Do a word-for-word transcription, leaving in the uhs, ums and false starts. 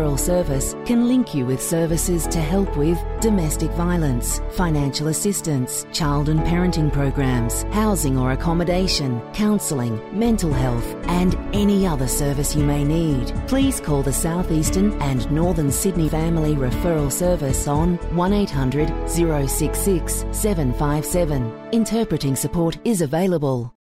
Referral Service can link you with services to help with domestic violence, financial assistance, child and parenting programs, housing or accommodation, counselling, mental health and any other service you may need. Please call the South Eastern and Northern Sydney Family Referral Service on one eight hundred, zero six six, seven five seven. Interpreting support is available.